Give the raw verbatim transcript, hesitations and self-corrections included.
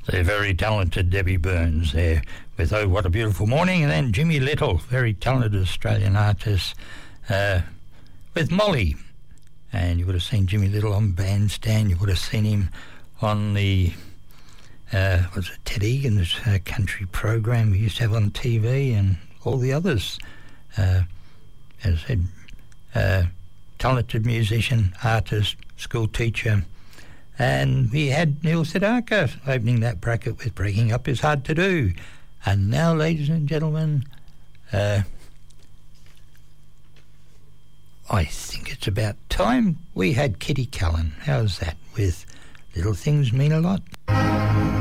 The very talented Debbie Burns there with Oh What a Beautiful Morning, and then Jimmy Little, very talented Australian artist, uh, with Molly. And you would have seen Jimmy Little on Bandstand, you would have seen him on the, uh, was it Ted Egan's uh, country program we used to have on T V, and all the others. Uh, as I said, uh, talented musician, artist, school teacher. And we had Neil Sedaka opening that bracket with Breaking Up Is Hard to Do. And now, ladies and gentlemen, uh, I think it's about time we had Kitty Cullen. How's that with Little Things Mean a Lot?